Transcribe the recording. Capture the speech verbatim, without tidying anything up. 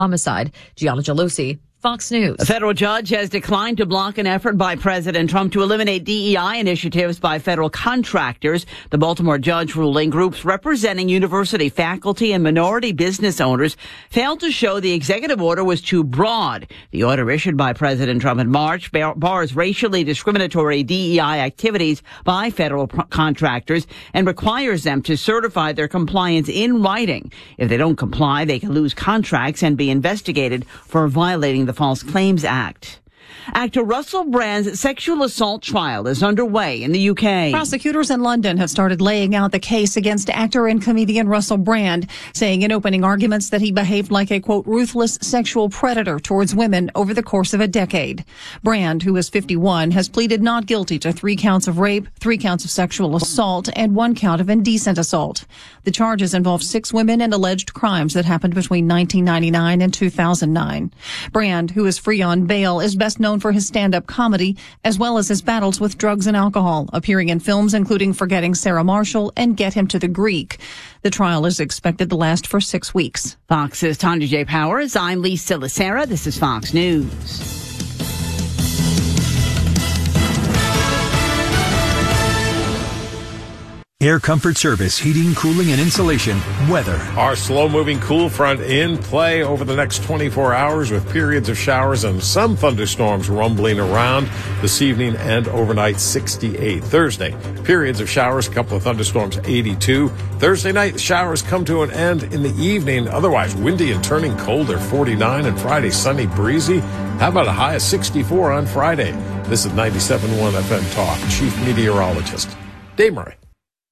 homicide. Gianna Gelosi, Fox News. A federal judge has declined to block an effort by President Trump to eliminate D E I initiatives by federal contractors. The Baltimore judge ruling groups representing university faculty and minority business owners failed to show the executive order was too broad. The order issued by President Trump in March bars racially discriminatory D E I activities by federal contractors and requires them to certify their compliance in writing. If they don't comply, they can lose contracts and be investigated for violating the The False Claims Act. Actor Russell Brand's sexual assault trial is underway in the U K. Prosecutors in London have started laying out the case against actor and comedian Russell Brand, saying in opening arguments that he behaved like a, quote, ruthless sexual predator towards women over the course of a decade. Brand, who is fifty-one, has pleaded not guilty to three counts of rape, three counts of sexual assault, and one count of indecent assault. The charges involve six women and alleged crimes that happened between nineteen ninety-nine and two thousand nine. Brand, who is free on bail, is best known for his stand-up comedy, as well as his battles with drugs and alcohol, appearing in films including Forgetting Sarah Marshall and Get Him to the Greek. The trial is expected to last for six weeks. Fox's Tanya J. Powers. I'm Lisa Lacera. This is Fox News. Air Comfort Service, heating, cooling, and insulation. Weather. Our slow-moving cool front in play over the next twenty-four hours with periods of showers and some thunderstorms rumbling around this evening and overnight, sixty-eight. Thursday, periods of showers, a couple of thunderstorms, eighty-two. Thursday night, the showers come to an end in the evening. Otherwise, windy and turning colder, forty-nine. And Friday, sunny, breezy. How about a high of sixty-four on Friday? This is ninety-seven point one F M Talk. Chief Meteorologist Dave Murray.